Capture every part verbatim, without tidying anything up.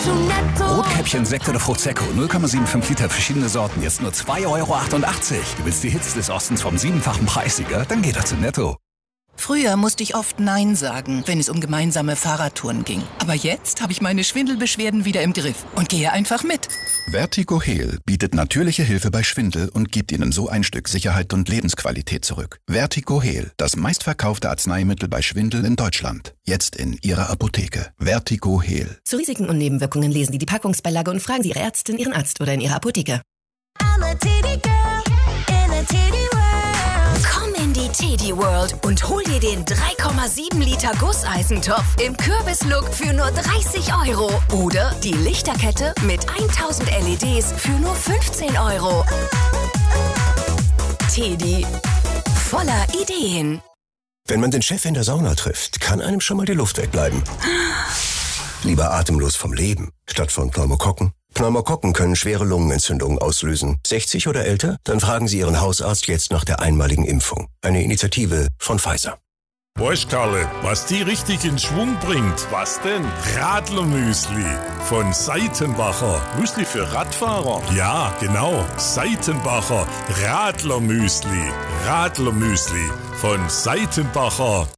zu Netto. Rotkäppchen, Sekt oder Frucht-Secco, null Komma fünfundsiebzig Liter, verschiedene Sorten, jetzt nur zwei Euro achtundachtzig. Du willst die Hits des Ostens vom siebenfachen Preissieger? Dann geh doch zu Netto. Früher musste ich oft Nein sagen, wenn es um gemeinsame Fahrradtouren ging. Aber jetzt habe ich meine Schwindelbeschwerden wieder im Griff und gehe einfach mit. Vertigo Heal bietet natürliche Hilfe bei Schwindel und gibt Ihnen so ein Stück Sicherheit und Lebensqualität zurück. Vertigo Heal, das meistverkaufte Arzneimittel bei Schwindel in Deutschland. Jetzt in Ihrer Apotheke. Vertigo Heal. Zu Risiken und Nebenwirkungen lesen Sie die Packungsbeilage und fragen Sie Ihre Ärztin, Ihren Arzt oder in Ihrer Apotheke. I'm a titty girl in a titty world. Komm in die Teddy World und hol dir den drei Komma sieben Liter Gusseisentopf im Kürbislook für nur dreißig Euro. Oder die Lichterkette mit tausend L E Ds für nur fünfzehn Euro. Teddy, voller Ideen. Wenn man den Chef in der Sauna trifft, kann einem schon mal die Luft wegbleiben. Lieber atemlos vom Leben, statt von Pneumokokken. Pneumokokken können schwere Lungenentzündungen auslösen. sechzig oder älter? Dann fragen Sie Ihren Hausarzt jetzt nach der einmaligen Impfung. Eine Initiative von Pfizer. Weißt, Karle, was die richtig in Schwung bringt? Was denn? Radlermüsli von Seitenbacher. Müsli für Radfahrer? Ja, genau. Seitenbacher Radlermüsli. Radlermüsli von Seitenbacher.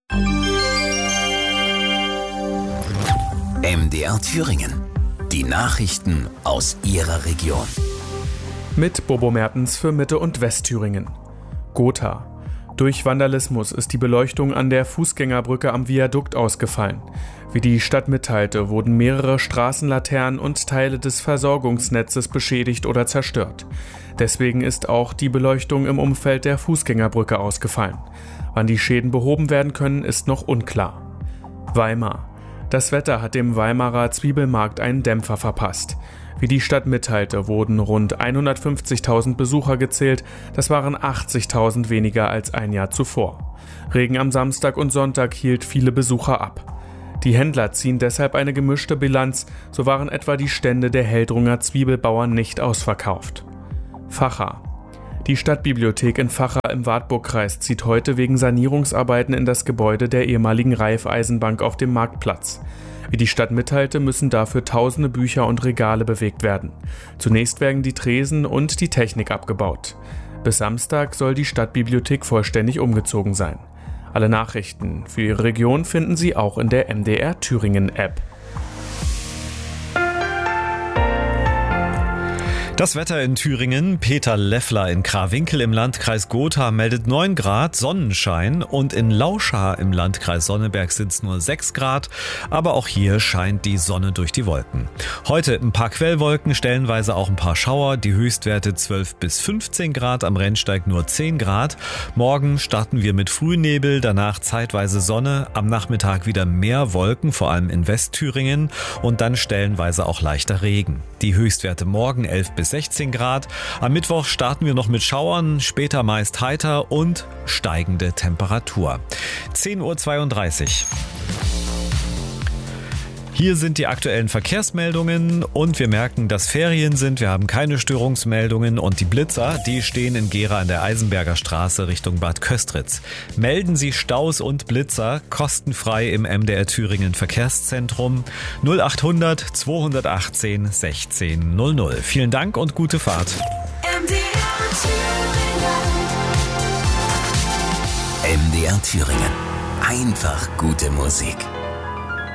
M D R Thüringen. Die Nachrichten aus Ihrer Region. Mit Bobo Mertens für Mitte- und Westthüringen. Gotha. Durch Vandalismus ist die Beleuchtung an der Fußgängerbrücke am Viadukt ausgefallen. Wie die Stadt mitteilte, wurden mehrere Straßenlaternen und Teile des Versorgungsnetzes beschädigt oder zerstört. Deswegen ist auch die Beleuchtung im Umfeld der Fußgängerbrücke ausgefallen. Wann die Schäden behoben werden können, ist noch unklar. Weimar. Das Wetter hat dem Weimarer Zwiebelmarkt einen Dämpfer verpasst. Wie die Stadt mitteilte, wurden rund hundertfünfzigtausend Besucher gezählt, das waren achtzigtausend weniger als ein Jahr zuvor. Regen am Samstag und Sonntag hielt viele Besucher ab. Die Händler ziehen deshalb eine gemischte Bilanz, so waren etwa die Stände der Heldrunger Zwiebelbauern nicht ausverkauft. Vacha. Die Stadtbibliothek in Vacha im Wartburgkreis zieht heute wegen Sanierungsarbeiten in das Gebäude der ehemaligen Raiffeisenbank auf dem Marktplatz. Wie die Stadt mitteilte, müssen dafür tausende Bücher und Regale bewegt werden. Zunächst werden die Tresen und die Technik abgebaut. Bis Samstag soll die Stadtbibliothek vollständig umgezogen sein. Alle Nachrichten für Ihre Region finden Sie auch in der M D R Thüringen App. Das Wetter in Thüringen. Peter Leffler in Krawinkel im Landkreis Gotha meldet neun Grad Sonnenschein und in Lauschar im Landkreis Sonneberg sind es nur sechs Grad, aber auch hier scheint die Sonne durch die Wolken. Heute ein paar Quellwolken, stellenweise auch ein paar Schauer, die Höchstwerte zwölf bis fünfzehn Grad, am Rennsteig nur zehn Grad. Morgen starten wir mit Frühnebel, danach zeitweise Sonne, am Nachmittag wieder mehr Wolken, vor allem in Westthüringen und dann stellenweise auch leichter Regen. Die Höchstwerte morgen elf bis sechzehn Grad. Am Mittwoch starten wir noch mit Schauern, später meist heiter und steigende Temperatur. zehn Uhr zweiunddreißig. Hier sind die aktuellen Verkehrsmeldungen und wir merken, dass Ferien sind. Wir haben keine Störungsmeldungen und die Blitzer, die stehen in Gera an der Eisenberger Straße Richtung Bad Köstritz. Melden Sie Staus und Blitzer kostenfrei im M D R Thüringen Verkehrszentrum null achthundert zweihundertachtzehn sechzehn null null. Vielen Dank und gute Fahrt. M D R Thüringen. M D R Thüringen. Einfach gute Musik.